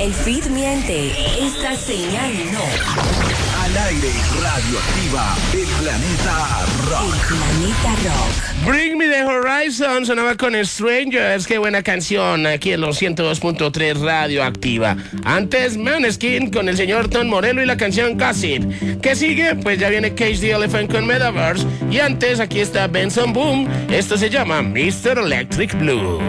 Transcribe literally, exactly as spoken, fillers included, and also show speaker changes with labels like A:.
A: El feed miente. Esta señal no.
B: Al aire, Radioactiva, el planeta rock.
A: El planeta rock.
C: Bring Me the Horizon sonaba con Strangers. Qué buena canción aquí en los ciento dos punto tres Radioactiva. Antes, Måneskin con el señor Tom Morello y la canción Gossip. ¿Qué sigue? Pues ya viene Cage the Elephant con Metaverse. Y antes, aquí está Benson Boom. Esto se llama mister Electric Blue.